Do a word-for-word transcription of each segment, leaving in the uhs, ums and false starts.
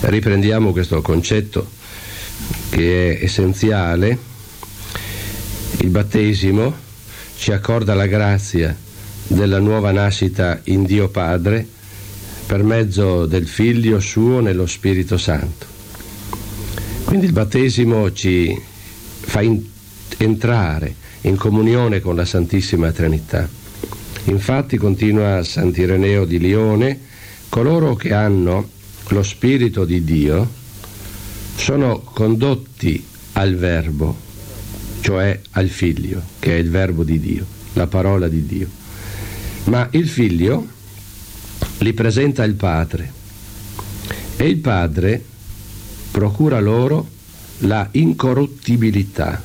riprendiamo questo concetto che è essenziale. Il battesimo ci accorda la grazia della nuova nascita in Dio Padre per mezzo del Figlio suo nello Spirito Santo. Quindi il battesimo ci fa in- entrare in comunione con la Santissima Trinità. Infatti, continua Sant'Ireneo di Lione, coloro che hanno lo Spirito di Dio sono condotti al Verbo, cioè al Figlio, che è il Verbo di Dio, la parola di Dio. Ma il Figlio li presenta il Padre e il Padre procura loro la incorruttibilità.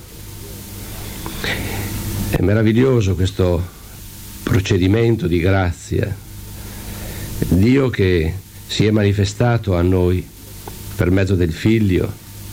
È meraviglioso questo procedimento di grazia. Dio che si è manifestato a noi per mezzo del Figlio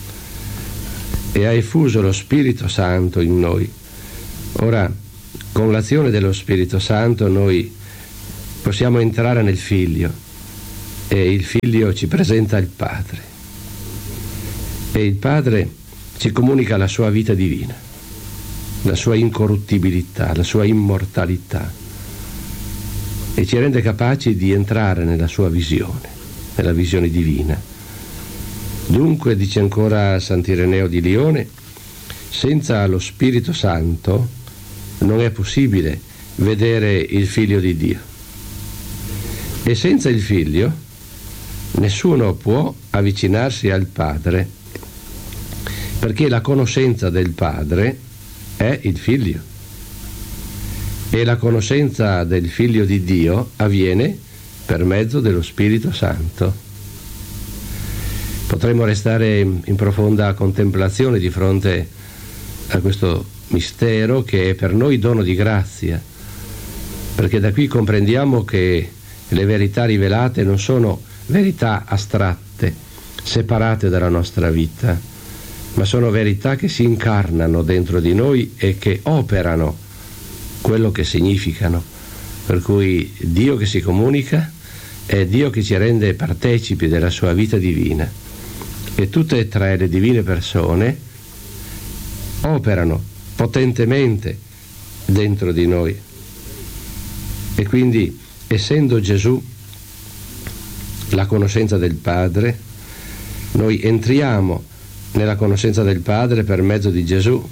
e ha effuso lo Spirito Santo in noi. Ora, con l'azione dello Spirito Santo noi possiamo entrare nel Figlio e il Figlio ci presenta il Padre e il Padre ci comunica la sua vita divina, la sua incorruttibilità, la sua immortalità, e ci rende capaci di entrare nella sua visione, nella visione divina. Dunque, dice ancora Sant'Ireneo di Lione, senza lo Spirito Santo non è possibile vedere il Figlio di Dio, e senza il Figlio nessuno può avvicinarsi al Padre, perché la conoscenza del Padre è il Figlio e la conoscenza del Figlio di Dio avviene per mezzo dello Spirito Santo. Potremmo restare in profonda contemplazione di fronte a questo mistero che è per noi dono di grazia, perché da qui comprendiamo che le verità rivelate non sono verità astratte, separate dalla nostra vita, ma sono verità che si incarnano dentro di noi e che operano quello che significano. Per cui Dio che si comunica è Dio che ci rende partecipi della sua vita divina, e tutte e tre le divine persone operano potentemente dentro di noi. E quindi, essendo Gesù la conoscenza del Padre, noi entriamo nella conoscenza del Padre per mezzo di Gesù,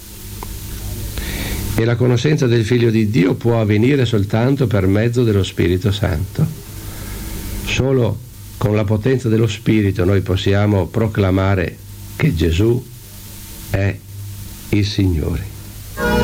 e la conoscenza del Figlio di Dio può avvenire soltanto per mezzo dello Spirito Santo. Solo con la potenza dello Spirito noi possiamo proclamare che Gesù è il Signore.